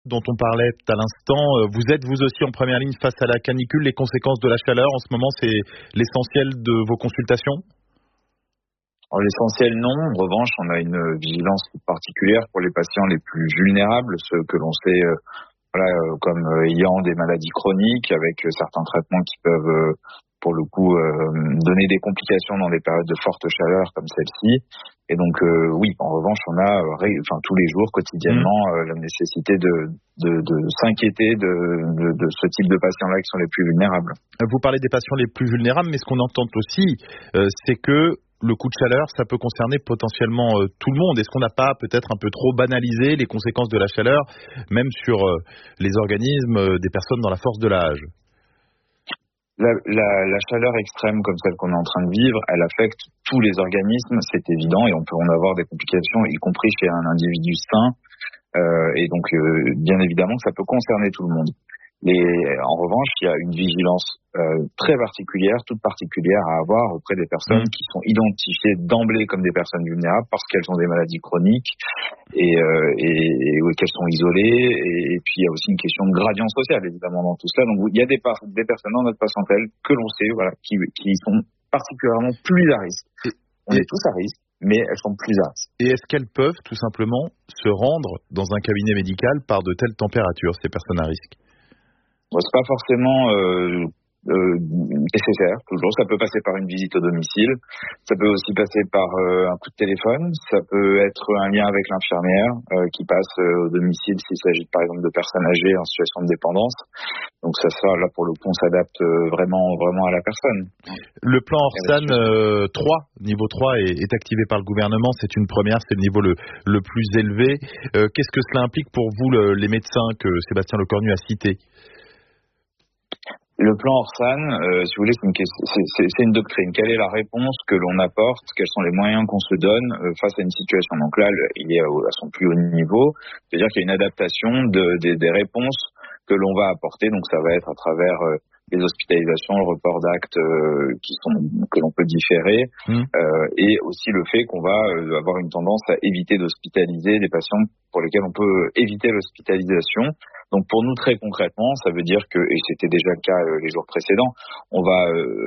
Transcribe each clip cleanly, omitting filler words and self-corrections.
dont on parlait à l'instant, vous êtes vous aussi en première ligne face à la canicule, les conséquences de la chaleur en ce moment, c'est l'essentiel de vos consultations? Alors, l'essentiel, non. En revanche, on a une vigilance particulière pour les patients les plus vulnérables, ceux que l'on sait comme ayant des maladies chroniques, avec certains traitements qui peuvent, pour le coup, donner des complications dans des périodes de forte chaleur comme celle-ci. Et donc, oui, en revanche, on a tous les jours, quotidiennement, la nécessité de s'inquiéter de ce type de patients-là qui sont les plus vulnérables. Vous parlez des patients les plus vulnérables, mais ce qu'on entend aussi, c'est que le coup de chaleur, ça peut concerner potentiellement tout le monde. Est-ce qu'on n'a pas peut-être un peu trop banalisé les conséquences de la chaleur, même sur les organismes des personnes dans la force de l'âge? La chaleur extrême comme celle qu'on est en train de vivre, elle affecte tous les organismes, c'est évident, et on peut en avoir des complications, y compris chez un individu sain. Et donc, bien évidemment, que ça peut concerner tout le monde. En revanche, il y a une vigilance très particulière, toute particulière à avoir auprès des personnes qui sont identifiées d'emblée comme des personnes vulnérables parce qu'elles ont des maladies chroniques et qu'elles sont isolées. Et puis, il y a aussi une question de gradient social, évidemment, dans tout cela. Donc, il y a des personnes dans notre patientèle que l'on sait, qui sont particulièrement plus à risque. On est tous à risque, mais elles sont plus à risque. Et est-ce qu'elles peuvent tout simplement se rendre dans un cabinet médical par de telles températures, ces personnes à risque? C'est pas forcément nécessaire, toujours. Ça peut passer par une visite au domicile, ça peut aussi passer par un coup de téléphone, ça peut être un lien avec l'infirmière qui passe au domicile s'il s'agit par exemple de personnes âgées en situation de dépendance. Donc ça là pour le coup on s'adapte vraiment à la personne. Le plan Orsan 3, niveau 3 est activé par le gouvernement, c'est une première, c'est le niveau le plus élevé. Qu'est-ce que cela implique pour vous les médecins que Sébastien Lecornu a cités? Le plan Orsan, si vous voulez, c'est une doctrine. Quelle est la réponse que l'on apporte? Quels sont les moyens qu'on se donne face à une situation? Donc là, il est à son plus haut niveau. C'est-à-dire qu'il y a une adaptation des réponses que l'on va apporter. Donc ça va être à travers les hospitalisations, le report d'actes que l'on peut différer, et aussi le fait qu'on va avoir une tendance à éviter d'hospitaliser des patients pour lesquels on peut éviter l'hospitalisation. Donc pour nous, très concrètement, ça veut dire que, et c'était déjà le cas les jours précédents, on va,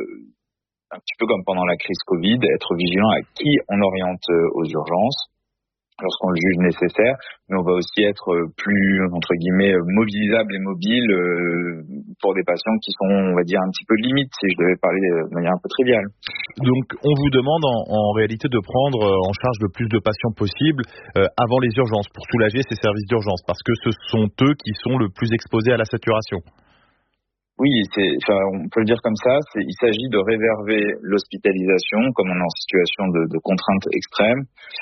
un petit peu comme pendant la crise Covid, être vigilant à qui on oriente aux urgences lorsqu'on le juge nécessaire, mais on va aussi être plus, entre guillemets, mobilisable et mobile pour des patients qui sont, on va dire, un petit peu limites, si je devais parler de manière un peu triviale. Donc, on vous demande en réalité de prendre en charge le plus de patients possible avant les urgences, pour soulager ces services d'urgence, parce que ce sont eux qui sont le plus exposés à la saturation. Oui, on peut le dire comme ça. Il s'agit de réserver l'hospitalisation, comme on est en situation de contrainte extrême,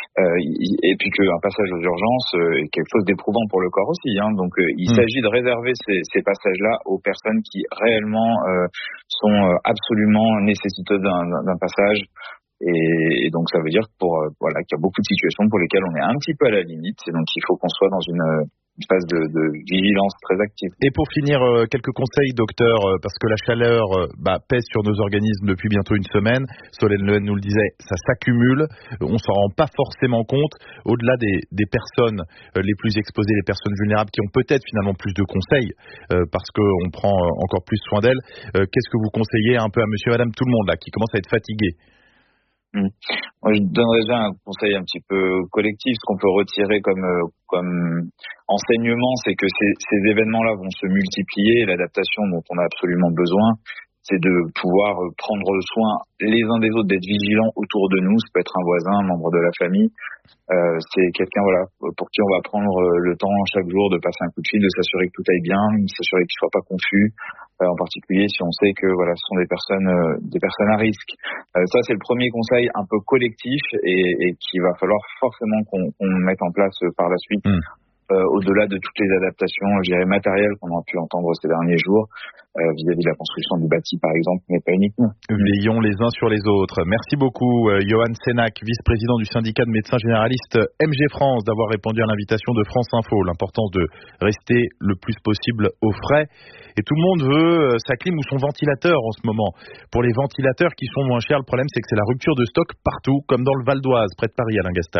et puis qu'un passage aux urgences est quelque chose d'éprouvant pour le corps aussi. Donc, il s'agit de réserver ces passages-là aux personnes qui réellement sont absolument nécessiteuses d'un passage. Et donc, ça veut dire qu'il y a beaucoup de situations pour lesquelles on est un petit peu à la limite, et donc il faut qu'on soit dans une phase de vigilance très active. Et pour finir, quelques conseils, docteur, parce que la chaleur pèse sur nos organismes depuis bientôt une semaine. Solène Lehen nous le disait, ça s'accumule, on s'en rend pas forcément compte. Au-delà des personnes les plus exposées, les personnes vulnérables qui ont peut-être finalement plus de conseils, parce qu'on prend encore plus soin d'elles, qu'est-ce que vous conseillez un peu à monsieur et madame tout le monde là, qui commence à être fatigué? Moi, je donnerais déjà un conseil un petit peu collectif. Ce qu'on peut retirer comme enseignement, c'est que ces événements-là vont se multiplier. L'adaptation dont on a absolument besoin, c'est de pouvoir prendre soin les uns des autres, d'être vigilants autour de nous. Ça peut être un voisin, un membre de la famille. C'est quelqu'un pour qui on va prendre le temps chaque jour de passer un coup de fil, de s'assurer que tout aille bien, de s'assurer qu'il ne soit pas confus, en particulier si on sait que ce sont des personnes à risque. Ça, c'est le premier conseil un peu collectif et qu'il va falloir forcément qu'on mette en place par la suite. Au-delà de toutes les adaptations, je dirais, matérielles qu'on a pu entendre ces derniers jours, vis-à-vis de la construction du bâti, par exemple, mais pas uniquement. Veillons les uns sur les autres. Merci beaucoup, Johan Sénac, vice-président du syndicat de médecins généralistes MG France, d'avoir répondu à l'invitation de France Info. L'importance de rester le plus possible au frais. Et tout le monde veut sa clim ou son ventilateur en ce moment. Pour les ventilateurs qui sont moins chers, le problème, c'est que c'est la rupture de stock partout, comme dans le Val d'Oise, près de Paris, Alain Gastal.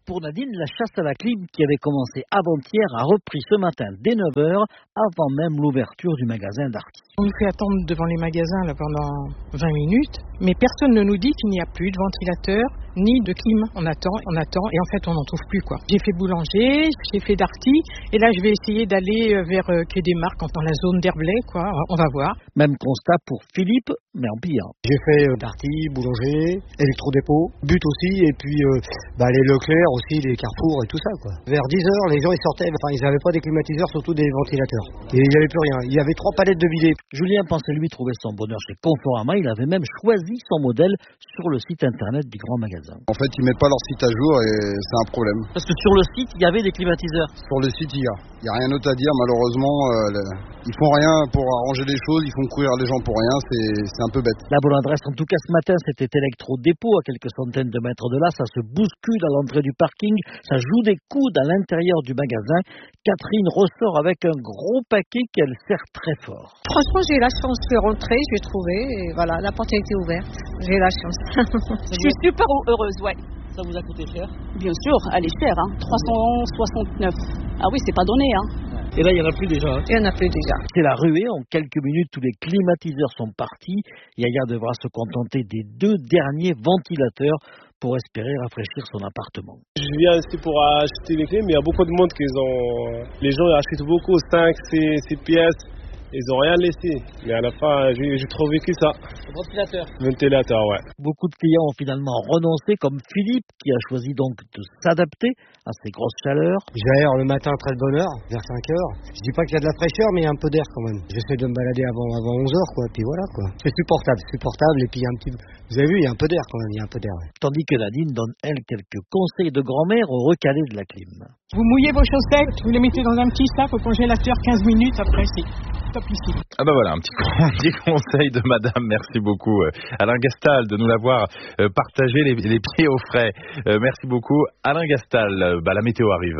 Pour Nadine, la chasse à la clim qui avait commencé avant-hier a repris ce matin dès 9h, avant même l'ouverture du magasin Darty. On nous fait attendre devant les magasins là, pendant 20 minutes, mais personne ne nous dit qu'il n'y a plus de ventilateur ni de clim. On attend, et en fait on n'en trouve plus, quoi. J'ai fait boulanger, j'ai fait Darty, et là je vais essayer d'aller vers Quai des Marques, dans la zone d'Herblay, quoi. On va voir. Même constat pour Philippe, mais en pire. J'ai fait Darty, boulanger, électrodépôt, but aussi, et puis les Leclerc aussi, les Carrefour et tout ça, quoi. Vers 10h, les gens ils sortaient, ils n'avaient pas des climatiseurs, surtout des ventilateurs. Et il n'y avait plus rien. Il y avait 3 palettes de billets. Julien pensait lui trouver son bonheur chez Conforama. Il avait même choisi son modèle sur le site internet du grand magasin. En fait, ils mettent pas leur site à jour et c'est un problème. Parce que sur le site, il y avait des climatiseurs. Sur le site, il y a rien d'autre à dire. Malheureusement, ils font rien pour arranger les choses. Ils font courir les gens pour rien. C'est un peu bête. La bonne adresse, en tout cas ce matin, c'était Électro-Dépôt à quelques centaines de mètres de là. Ça se bouscule à l'entrée du parking. Ça joue des coudes à l'intérieur du magasin. Catherine ressort avec un gros paquet qu'elle serre très fort. Franchement, j'ai eu la chance de rentrer, je l'ai trouvé, et voilà, la porte a été ouverte. J'ai eu la chance. Je suis super heureuse, ouais. Ça vous a coûté cher? Bien sûr, elle est chère, 369. Ah oui, c'est pas donné, Et là, il n'y en a plus déjà. Il n'y en a plus déjà. C'est la ruée. En quelques minutes, tous les climatiseurs sont partis. Yaya devra se contenter des 2 derniers ventilateurs pour espérer rafraîchir son appartement. Je viens ici pour acheter les clés, mais il y a beaucoup de monde les gens achètent beaucoup, 5, 6 pièces. Ils n'ont rien laissé, mais à la fin, j'ai trouvé que ça. Ventilateur, ouais. Beaucoup de clients ont finalement renoncé, comme Philippe, qui a choisi donc de s'adapter à ces grosses chaleurs. J'aère le matin à très de bonne heure, vers 5h. Je dis pas qu'il y a de la fraîcheur, mais il y a un peu d'air quand même. J'essaie de me balader avant 11h, quoi, puis voilà, quoi. C'est supportable, et puis il y a un petit... Vous avez vu, il y a un peu d'air quand même, Ouais. Tandis que Nadine donne, elle, quelques conseils de grand-mère au recalé de la clim. Vous mouillez vos chaussettes, vous les mettez dans un petit sac au congélateur 15 minutes, après c'est top ici. Ah bah voilà, un petit conseil de madame, merci beaucoup Alain Gastal de nous l'avoir partagé les pieds au frais. Merci beaucoup Alain Gastal, la météo arrive.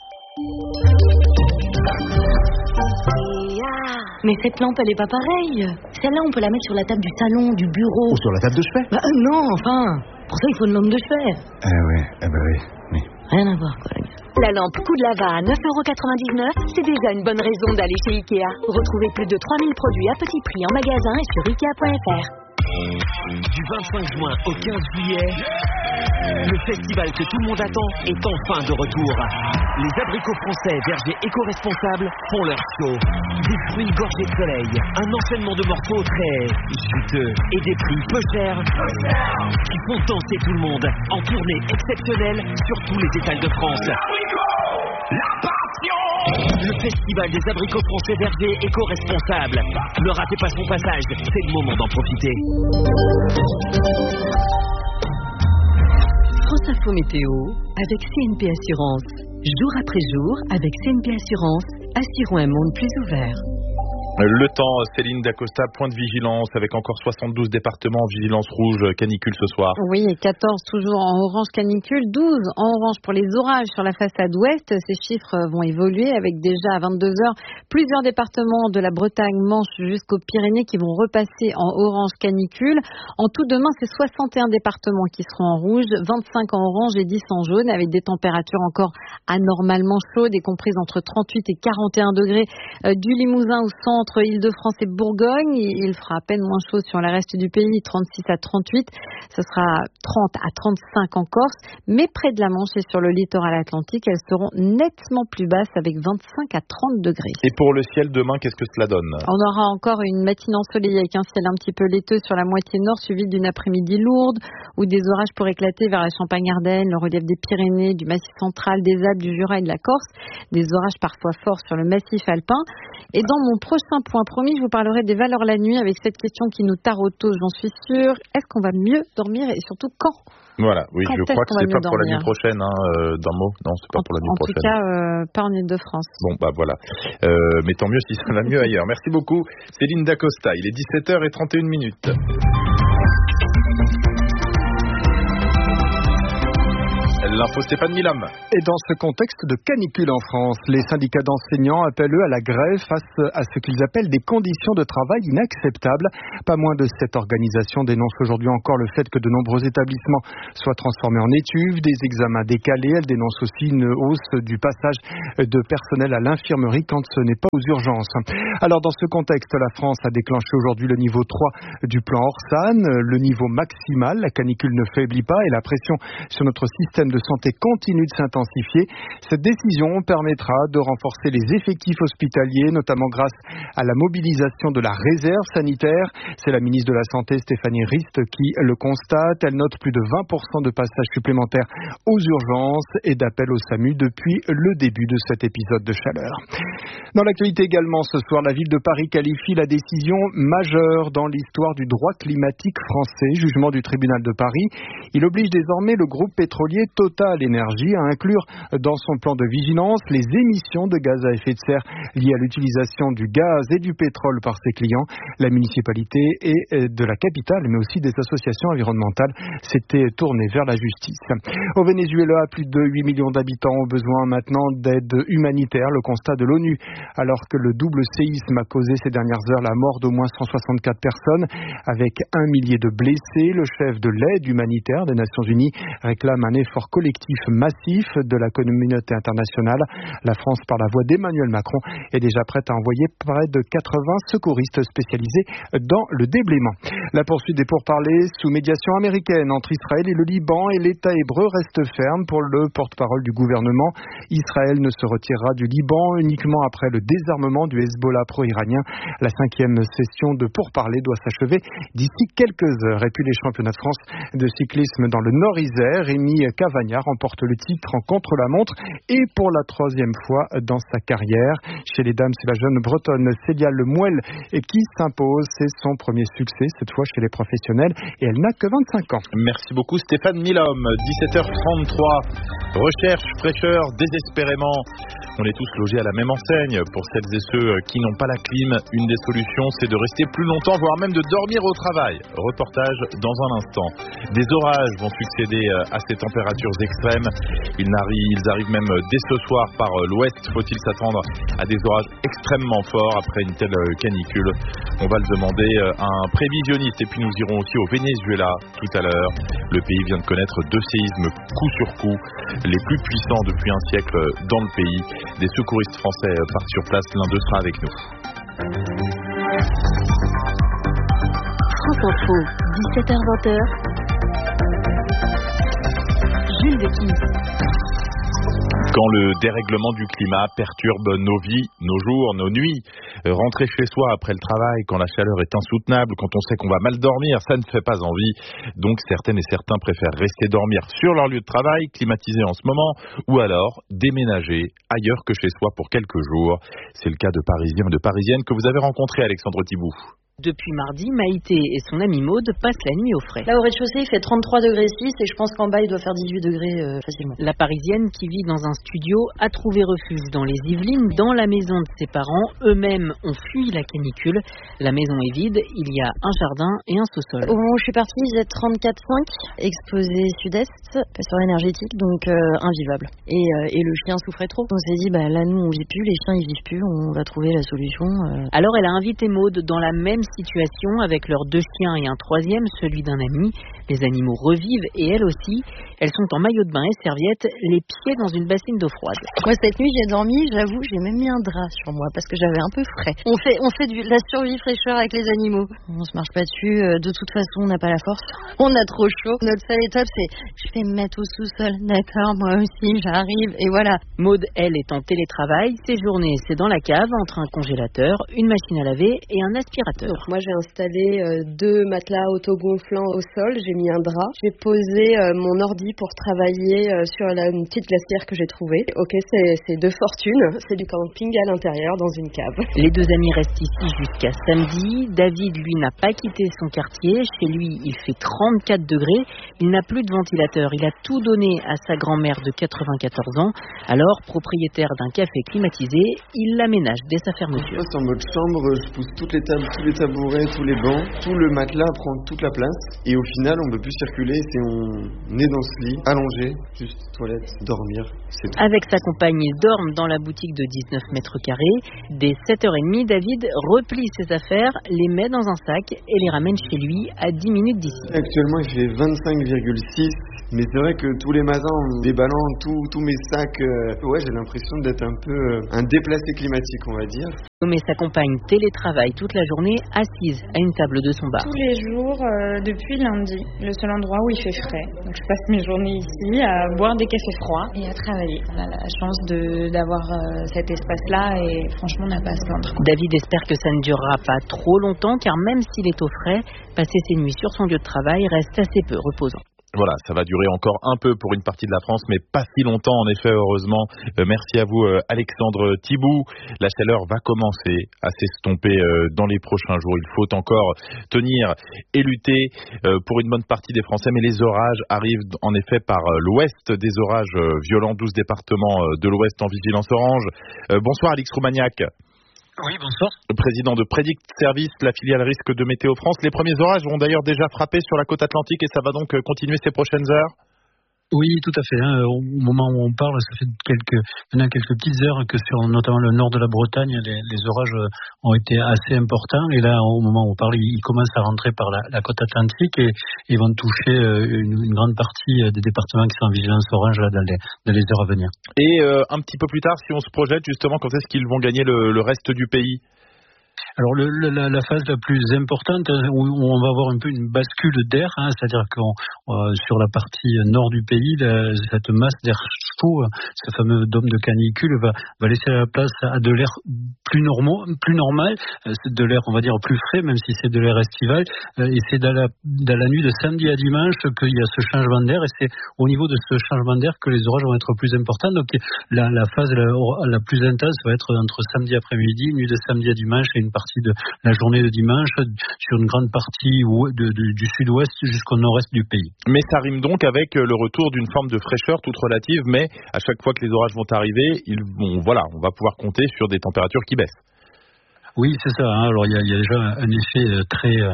Mais cette lampe, elle est pas pareille. Celle-là, on peut la mettre sur la table du salon, du bureau. Ou sur la table de chevet. Non, enfin. Pour ça, il faut une lampe de chevet. Oui. Rien à voir, quoi, les gars. La lampe coup de lava à 9,99 €, c'est déjà une bonne raison d'aller chez Ikea. Retrouvez plus de 3000 produits à petit prix en magasin et sur Ikea.fr. Du 25 juin au 15 juillet, le festival que tout le monde attend est enfin de retour. Les abricots français vergers éco-responsables font leur show. Des fruits gorgés de soleil, un enchaînement de morceaux très juteux et des prix peu chers qui font danser tout le monde en tournée exceptionnelle sur tous les étals de France. La passion! Le festival des abricots français vergers éco-responsables. Ne ratez pas son passage, c'est le moment d'en profiter. France Info Météo avec CNP Assurance. Jour après jour, avec CNP Assurance, assurons un monde plus ouvert. Le temps, Céline Dacosta, point de vigilance avec encore 72 départements en vigilance rouge canicule ce soir. Oui, et 14 toujours en orange canicule, 12 en orange pour les orages sur la façade ouest. Ces chiffres vont évoluer avec déjà à 22h plusieurs départements de la Bretagne, Manche jusqu'aux Pyrénées qui vont repasser en orange canicule. En tout demain, c'est 61 départements qui seront en rouge, 25 en orange et 10 en jaune avec des températures encore anormalement chaudes et comprises entre 38 et 41 degrés du Limousin au centre entre Île-de-France et Bourgogne. Il fera à peine moins chaud sur le reste du pays, 36 à 38. Ce sera 30 à 35 en Corse. Mais près de la Manche et sur le littoral atlantique, elles seront nettement plus basses avec 25 à 30 degrés. Et pour le ciel demain, qu'est-ce que cela donne ? On aura encore une matinée ensoleillée avec un ciel un petit peu laiteux sur la moitié nord, suivi d'une après-midi lourde où des orages pourraient éclater vers la Champagne-Ardenne, le relief des Pyrénées, du Massif central, des Alpes, du Jura et de la Corse. Des orages parfois forts sur le massif alpin. Et dans mon prochain point promis, je vous parlerai des valeurs la nuit avec cette question qui nous taraude tous, j'en suis sûre. Est-ce qu'on va mieux dormir et surtout quand ? Voilà, oui, quand je crois que c'est pas pour la nuit dormir prochaine, dans le mot. Non, c'est pas pour la nuit prochaine. En tout cas, pas en Île-de-France. Bon, bah voilà. Mais tant mieux si ça va mieux ailleurs. Merci beaucoup, Céline Dacosta. Il est 17h31. L'info Stéphane Milam. Et dans ce contexte de canicule en France, les syndicats d'enseignants appellent eux à la grève face à ce qu'ils appellent des conditions de travail inacceptables. Pas moins de 7 organisations dénoncent aujourd'hui encore le fait que de nombreux établissements soient transformés en étuves, des examens décalés. Elles dénoncent aussi une hausse du passage de personnel à l'infirmerie quand ce n'est pas aux urgences. Alors dans ce contexte, la France a déclenché aujourd'hui le niveau 3 du plan Orsan, le niveau maximal. La canicule ne faiblit pas et la pression sur notre système de santé continue de s'intensifier. Cette décision permettra de renforcer les effectifs hospitaliers, notamment grâce à la mobilisation de la réserve sanitaire. C'est la ministre de la Santé, Stéphanie Rist, qui le constate. Elle note plus de 20% de passages supplémentaires aux urgences et d'appels au SAMU depuis le début de cet épisode de chaleur. Dans l'actualité également, ce soir, la ville de Paris qualifie la décision majeure dans l'histoire du droit climatique français. Jugement du tribunal de Paris. Il oblige désormais le groupe pétrolier Total Énergie à inclure dans son plan de vigilance les émissions de gaz à effet de serre liées à l'utilisation du gaz et du pétrole par ses clients. La municipalité et de la capitale, mais aussi des associations environnementales, s'étaient tournées vers la justice. Au Venezuela, plus de 8 millions d'habitants ont besoin maintenant d'aide humanitaire. Le constat de l'ONU, alors que le double séisme a causé ces dernières heures la mort d'au moins 164 personnes, avec 1 millier de blessés. Le chef de l'aide humanitaire des Nations Unies réclame un effort collectif massif de la communauté internationale. La France, par la voix d'Emmanuel Macron, est déjà prête à envoyer près de 80 secouristes spécialisés dans le déblaiement. La poursuite des pourparlers sous médiation américaine entre Israël et le Liban, et l'État hébreu reste ferme pour le porte-parole du gouvernement. Israël ne se retirera du Liban uniquement après le désarmement du Hezbollah pro-iranien. La 5e session de pourparlers doit s'achever d'ici quelques heures. Et puis les championnats de France de cyclisme dans le Nord-Isère, Rémi Cavagna remporte le titre en contre-la-montre et pour la 3e fois dans sa carrière. Chez les dames, c'est la jeune bretonne Célia Lemuel qui s'impose. C'est son premier succès, cette fois chez les professionnels, et elle n'a que 25 ans. Merci beaucoup Stéphane Milom. 17h33. Recherche, fraîcheur, désespérément. On est tous logés à la même enseigne. Pour celles et ceux qui n'ont pas la clim, une des solutions, c'est de rester plus longtemps, voire même de dormir au travail. Reportage dans un instant. Des orages vont succéder à ces températures extrêmes. Ils arrivent même dès ce soir par l'ouest. Faut-il s'attendre à des orages extrêmement forts après une telle canicule? On va le demander à un prévisionniste. Et puis nous irons aussi au Venezuela tout à l'heure. Le pays vient de connaître 2 séismes coup sur coup, les plus puissants depuis un siècle dans le pays. Des secouristes français partent sur place. L'un d'eux sera avec nous. France Info, 17h-20h. Jules Dequy. Quand le dérèglement du climat perturbe nos vies, nos jours, nos nuits, rentrer chez soi après le travail, quand la chaleur est insoutenable, quand on sait qu'on va mal dormir, ça ne fait pas envie. Donc certaines et certains préfèrent rester dormir sur leur lieu de travail, climatisé en ce moment, ou alors déménager ailleurs que chez soi pour quelques jours. C'est le cas de Parisiens et de Parisiennes que vous avez rencontrés, Alexandre Thibault. Depuis mardi, Maïté et son amie Maude passent la nuit au frais. Là, au rez-de-chaussée, il fait 33 degrés 6 et je pense qu'en bas, il doit faire 18 degrés facilement. La Parisienne, qui vit dans un studio, a trouvé refuge dans les Yvelines, dans la maison de ses parents. Eux-mêmes ont fui la canicule. La maison est vide, il y a un jardin et un sous-sol. Au moment où je suis partie, ils étaient 34,5, exposé sud-est, passeur énergétique, donc invivable. Et le chien souffrait trop. On s'est dit, là, nous, on vit plus, les chiens, ils vivent plus, on va trouver la solution. Alors, elle a invité Maude dans la même situation avec leurs 2 chiens et un 3e, celui d'un ami. Les animaux revivent et elles aussi. Elles sont en maillot de bain et serviettes, les pieds dans une bassine d'eau froide. Moi, cette nuit, j'ai dormi, j'avoue, j'ai même mis un drap sur moi parce que j'avais un peu frais. On fait de la survie fraîcheur avec les animaux. On se marche pas dessus, de toute façon, on n'a pas la force. On a trop chaud. Notre seule étape, c'est je vais me mettre au sous-sol. D'accord, moi aussi, j'arrive et voilà. Maude, elle, est en télétravail. Ses journées, c'est dans la cave, entre un congélateur, une machine à laver et un aspirateur. Donc, moi, j'ai installé 2 matelas autogonflants au sol. J'ai mis un drap. J'ai posé mon ordi pour travailler sur une petite glacière que j'ai trouvée. Ok, c'est de fortune. C'est du camping à l'intérieur dans une cave. Les 2 amis restent ici jusqu'à samedi. David, lui, n'a pas quitté son quartier. Chez lui, il fait 34 degrés. Il n'a plus de ventilateur. Il a tout donné à sa grand-mère de 94 ans. Alors, propriétaire d'un café climatisé, il l'aménage dès sa fermeture. Je passe en mode chambre, je pousse toutes les tables, tous les tabourets, tous les bancs. Tout le matelas prend toute la place. Et au final, on ne peut plus circuler. On est dans lit, allongé, juste toilette, dormir, c'est tout. Avec sa compagne, ils dorment dans la boutique de 19 mètres carrés. Dès 7h30, David replie ses affaires, les met dans un sac et les ramène chez lui à 10 minutes d'ici. Actuellement, il fait 25,6, mais c'est vrai que tous les matins, en déballant tous mes sacs, j'ai l'impression d'être un peu un déplacé climatique, on va dire. Mais sa compagne télétravaille toute la journée assise à une table de son bar. Tous les jours, depuis lundi, le seul endroit où il fait frais. Donc je passe mes journées ici à boire des cafés froids et à travailler. On a la chance d'avoir cet espace-là et franchement, on n'a pas à se plaindre. David espère que ça ne durera pas trop longtemps car même s'il est au frais, passer ses nuits sur son lieu de travail reste assez peu reposant. Voilà, ça va durer encore un peu pour une partie de la France, mais pas si longtemps en effet, heureusement. Merci à vous Alexandre Thiboux. La chaleur va commencer à s'estomper dans les prochains jours. Il faut encore tenir et lutter pour une bonne partie des Français, mais les orages arrivent en effet par l'ouest, des orages violents, 12 départements de l'ouest en vigilance orange. Bonsoir Alix Roumaniac. Oui, bonsoir. Président de Predict Service, la filiale risque de Météo France. Les premiers orages vont d'ailleurs déjà frapper sur la côte atlantique et ça va donc continuer ces prochaines heures? Oui, tout à fait. Au moment où on parle, ça fait maintenant quelques petites heures que sur notamment le nord de la Bretagne, les orages ont été assez importants. Et là, au moment où on parle, ils commencent à rentrer par la côte atlantique et vont toucher une grande partie des départements qui sont en vigilance orange là, dans les heures à venir. Et un petit peu plus tard, si on se projette justement, quand est-ce qu'ils vont gagner le reste du pays? Alors la phase la plus importante où on va avoir un peu une bascule d'air, c'est-à-dire que sur la partie nord du pays, cette masse d'air chaud, ce fameux dôme de canicule va laisser la place à de l'air plus normal, c'est de l'air on va dire plus frais, même si c'est de l'air estival, et c'est dans la nuit de samedi à dimanche qu'il y a ce changement d'air, et c'est au niveau de ce changement d'air que les orages vont être plus importants. Donc la phase la plus intense va être entre samedi après-midi, nuit de samedi à dimanche, et une partie de la journée de dimanche sur une grande partie du sud-ouest jusqu'au nord-est du pays. Mais ça rime donc avec le retour d'une forme de fraîcheur toute relative, mais à chaque fois que les orages vont arriver, on va pouvoir compter sur des températures qui baissent. Oui, c'est ça. Alors il y a déjà un effet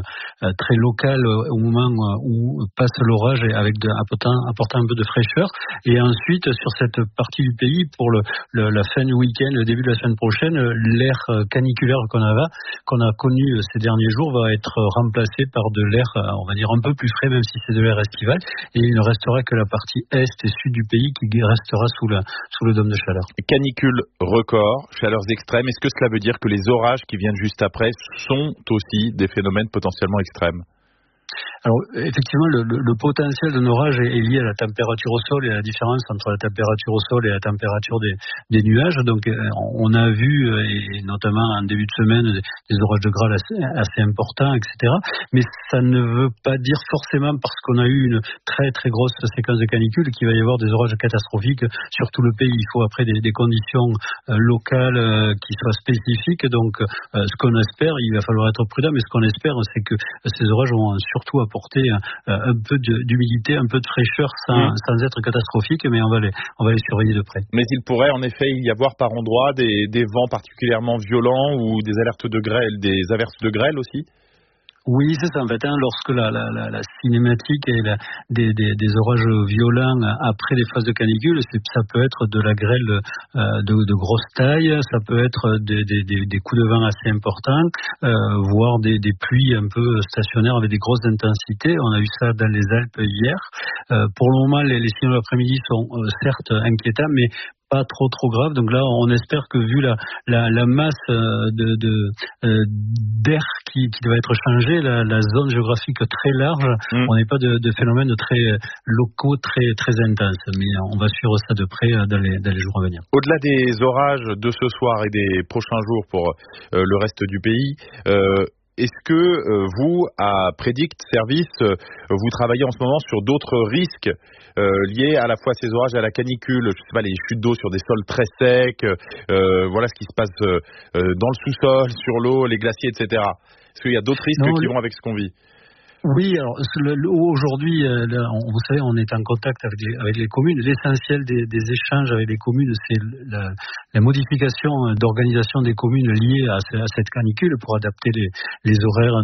très local au moment où passe l'orage et avec apportant un peu de fraîcheur. Et ensuite, sur cette partie du pays, pour la fin du week-end, le début de la semaine prochaine, l'air caniculaire qu'on a connu ces derniers jours va être remplacé par de l'air, on va dire un peu plus frais, même si c'est de l'air estival. Et il ne restera que la partie est et sud du pays qui restera sous le dôme de chaleur. Canicule record, chaleurs extrêmes. Est-ce que cela veut dire que les orages qui viennent juste après sont aussi des phénomènes potentiellement extrêmes? Alors effectivement, le potentiel d'un orage est lié à la température au sol et à la différence entre la température au sol et la température des nuages. Donc on a vu, et notamment en début de semaine, des orages de grêle assez importants, etc. Mais ça ne veut pas dire forcément, parce qu'on a eu une très très grosse séquence de canicule, qu'il va y avoir des orages catastrophiques sur tout le pays. Il faut après des conditions locales qui soient spécifiques. Donc ce qu'on espère, il va falloir être prudent, mais ce qu'on espère, c'est que ces orages vont surtout apporter un peu d'humidité, un peu de fraîcheur sans être catastrophique, mais on va les surveiller de près. Mais il pourrait en effet y avoir par endroits des vents particulièrement violents ou des alertes de grêle, des averses de grêle aussi? Oui, c'est ça. En fait, lorsque la cinématique et des orages violents après les phases de canicule, ça peut être de la grêle de grosse taille, ça peut être des coups de vent assez importants, voire des pluies un peu stationnaires avec des grosses intensités. On a eu ça dans les Alpes hier. Pour le moment, les signaux de l'après-midi sont certes inquiétants, mais pas trop grave. Donc là, on espère que vu la masse d'air qui doit être changée, la zone géographique très large, on n'est pas de phénomènes très locaux, très intenses. Mais on va suivre ça de près dans les jours à venir. Au-delà des orages de ce soir et des prochains jours pour le reste du pays, est-ce que vous, à Predict Service, vous travaillez en ce moment sur d'autres risques liés à la fois à ces orages et à la canicule, je sais pas, les chutes d'eau sur des sols très secs, voilà ce qui se passe dans le sous-sol, sur l'eau, les glaciers, etc. Est-ce qu'il y a d'autres risques qui vont avec ce qu'on vit? Oui, alors aujourd'hui, vous savez, on est en contact avec les communes. L'essentiel des échanges avec les communes, c'est la modification d'organisation des communes liées à cette canicule pour adapter les horaires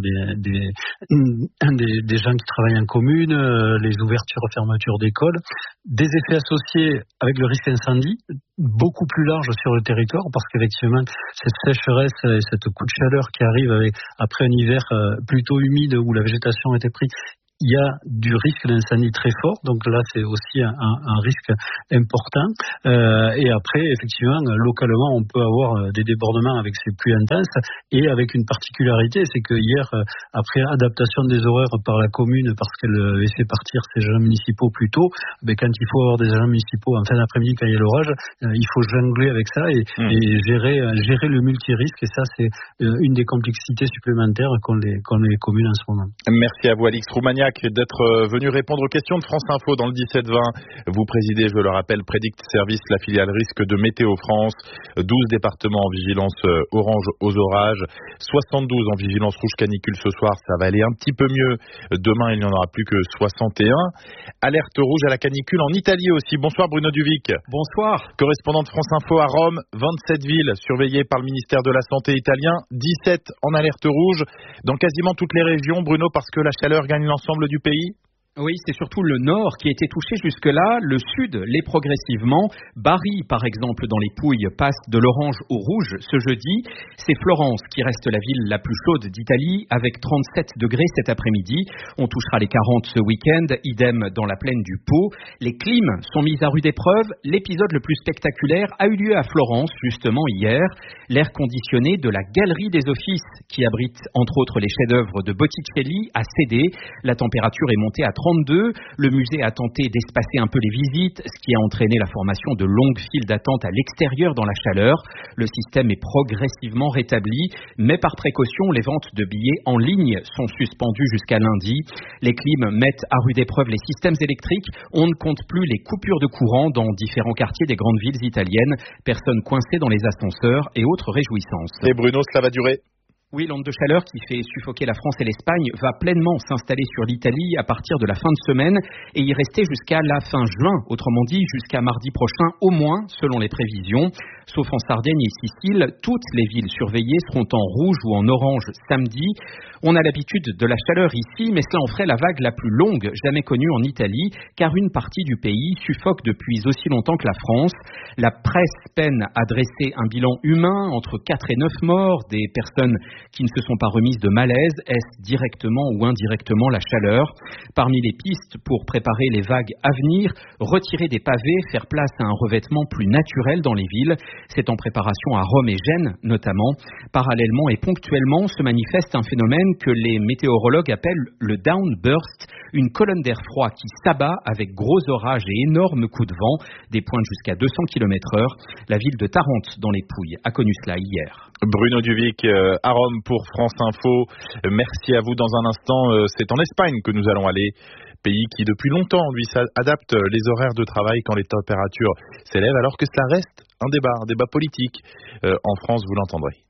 des gens qui travaillent en commune, les ouvertures et fermetures d'écoles, des effets associés avec le risque incendie, beaucoup plus large sur le territoire, parce qu'effectivement, cette sécheresse et cette coup de chaleur qui arrive après un hiver plutôt humide où la végétation était prise, il y a du risque d'incendie très fort, donc là c'est aussi un risque important. Et après, effectivement, localement, on peut avoir des débordements avec ces pluies intenses, et avec une particularité, c'est que hier, après adaptation des horaires par la commune, parce qu'elle laissait partir ses agents municipaux plus tôt, quand il faut avoir des agents municipaux en fin d'après-midi quand il y a l'orage, il faut jongler avec ça et gérer le multirisque, et ça c'est une des complexités supplémentaires qu'ont les communes en ce moment. Merci à vous, Alix Roumaniac, d'être venu répondre aux questions de France Info dans le 17-20. Vous présidez, je le rappelle, Predict Service, la filiale risque de Météo France. 12 départements en vigilance orange aux orages, 72 en vigilance rouge canicule ce soir. Ça va aller un petit peu mieux. Demain, il n'y en aura plus que 61. Alerte rouge à la canicule en Italie aussi. Bonsoir Bruno Duvic. Bonsoir. Correspondant de France Info à Rome, 27 villes surveillées par le ministère de la Santé italien, 17 en alerte rouge dans quasiment toutes les régions, Bruno, parce que la chaleur gagne l'ensemble du pays. Oui, c'est surtout le nord qui a été touché jusque-là. Le sud l'est progressivement. Bari, par exemple, dans les Pouilles, passe de l'orange au rouge ce jeudi. C'est Florence qui reste la ville la plus chaude d'Italie, avec 37 degrés cet après-midi. On touchera les 40 ce week-end, idem dans la plaine du Pô. Les clims sont mis à rude épreuve. L'épisode le plus spectaculaire a eu lieu à Florence, justement hier. L'air conditionné de la Galerie des Offices, qui abrite entre autres les chefs-d'œuvre de Botticelli, a cédé. La température est montée à 32. Le musée a tenté d'espacer un peu les visites, ce qui a entraîné la formation de longues files d'attente à l'extérieur dans la chaleur. Le système est progressivement rétabli, mais par précaution, les ventes de billets en ligne sont suspendues jusqu'à lundi. Les clims mettent à rude épreuve les systèmes électriques. On ne compte plus les coupures de courant dans différents quartiers des grandes villes italiennes. Personnes coincées dans les ascenseurs et autres réjouissances. Et Bruno, cela va durer ? Oui, l'onde de chaleur qui fait suffoquer la France et l'Espagne va pleinement s'installer sur l'Italie à partir de la fin de semaine et y rester jusqu'à la fin juin, autrement dit jusqu'à mardi prochain au moins, selon les prévisions. Sauf en Sardaigne et Sicile, toutes les villes surveillées seront en rouge ou en orange samedi. On a l'habitude de la chaleur ici, mais cela en ferait la vague la plus longue jamais connue en Italie, car une partie du pays suffoque depuis aussi longtemps que la France. La presse peine à dresser un bilan humain entre 4 et 9 morts, des personnes qui ne se sont pas remises de malaise. Est-ce directement ou indirectement la chaleur? Parmi les pistes pour préparer les vagues à venir, retirer des pavés, faire place à un revêtement plus naturel dans les villes. C'est en préparation à Rome et Gênes notamment. Parallèlement et ponctuellement se manifeste un phénomène que les météorologues appellent le downburst, une colonne d'air froid qui s'abat avec gros orages et énormes coups de vent, des pointes jusqu'à 200 km/h. La ville de Tarente dans les Pouilles a connu cela hier. Bruno Duvic à Rome pour France Info. Merci à vous. Dans un instant, c'est en Espagne que nous allons aller. Pays qui depuis longtemps, lui, adapte les horaires de travail quand les températures s'élèvent, alors que cela reste un débat politique. En France, vous l'entendrez.